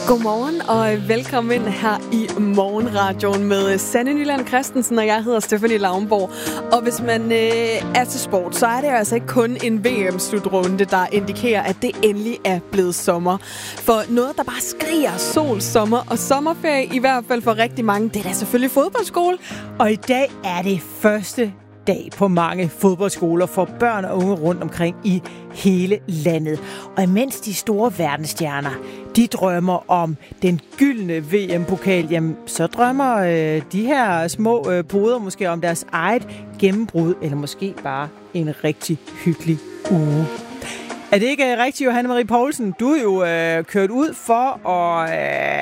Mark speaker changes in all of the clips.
Speaker 1: Godmorgen og velkommen her i Morgenradioen med Sanne Nyland Christensen, og jeg hedder Stephanie Lauenborg. Og hvis man er til sport, så er det altså ikke kun en VM-slutrunde, der indikerer, at det endelig er blevet sommer. For noget, der bare skriger sol, sommer og sommerferie, i hvert fald for rigtig mange, det er da selvfølgelig fodboldskole.
Speaker 2: Og i dag er det første dag på mange fodboldskoler for børn og unge rundt omkring i hele landet. Og imens de store verdensstjerner, de drømmer om den gyldne VM-pokal, jamen, så drømmer de her små poder måske om deres eget gennembrud, eller måske bare en rigtig hyggelig uge. Er det ikke rigtigt, Johanne Marie Poulsen? Du er jo kørt ud for at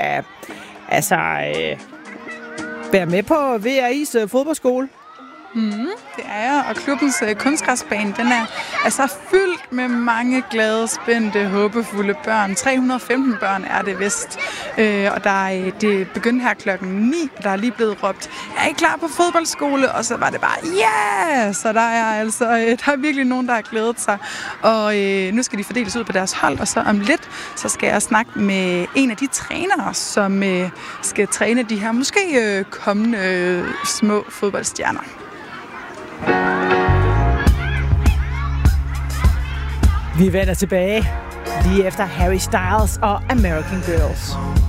Speaker 2: være med på VRI's fodboldskole.
Speaker 3: Det er jeg, og klubbens kunstgræsbane, den er så fyldt med mange glade, spændte, håbefulde børn. 315 børn er det vist, og det begyndte her klokken 9, og der er lige blevet råbt, er I klar på fodboldskole? Og så var det bare, ja! Så der er virkelig nogen, der har glædet sig, og nu skal de fordeles ud på deres hold, og så om lidt, så skal jeg snakke med en af de trænere, som skal træne de her måske kommende små fodboldstjerner.
Speaker 2: Vi vender tilbage lige efter Harry Styles og American Girls.